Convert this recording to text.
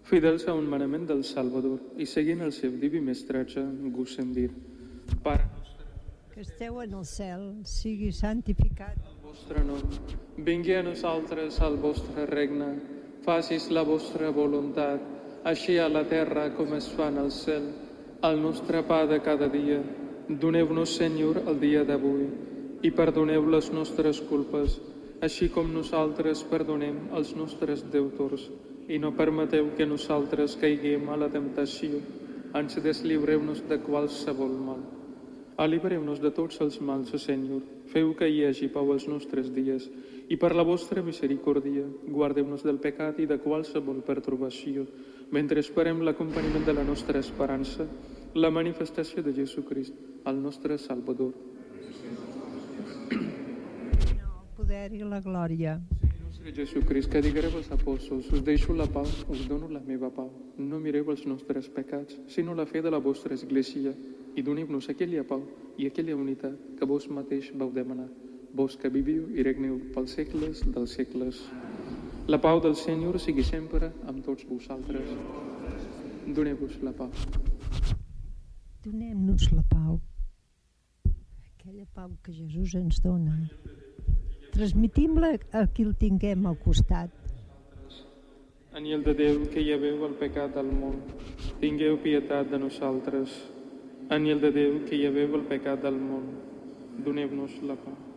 Fidels a un manament del Salvador i seguint el seu diví mestratge, gosem dir: Pare nostre, que esteu en el cel, sigui santificat el vostre nom, vingui a nosaltres el vostre regne, facis la vostra voluntat, així a la terra com es fa en el cel. El nostre pa de cada dia, doneu-nos, Senyor, el dia d'avui, i perdoneu les nostres culpes, així com nosaltres perdonem als nostres deutors, i no permeteu que nosaltres caiguem a la temptació, ens deslibreu-nos de qualsevol mal. Allibereu-nos de tots els mals, Senyor. Feu que hi hagi pau als nostres dies i per la vostra misericòrdia guardeu-nos del pecat i de qualsevol pertorbació, mentre esperem l'acompaniment de la nostra esperança, la manifestació de Jesucrist, el nostre Salvador. el poder i la glòria. Nostre Jesucrist, que diguereu als apòstols: us deixo la pau, us dono la meva pau. No mireu els nostres pecats, sinó la fe de la vostra Església, i doneu-nos aquella pau i aquella unitat que vos mateix vau demanar, vos que viviu i regneu pels segles dels segles. La pau del Senyor sigui sempre amb tots vosaltres. Doneu-vos la pau. Donem-nos la pau, aquella pau que Jesús ens dona. Transmitim-la a qui el tinguem al costat. Anyel de Déu, que hi haveu el pecat del món, tingueu pietat de nosaltres. Anyel de Déu, que hi haveu el pecat del món, doneu-nos la pau.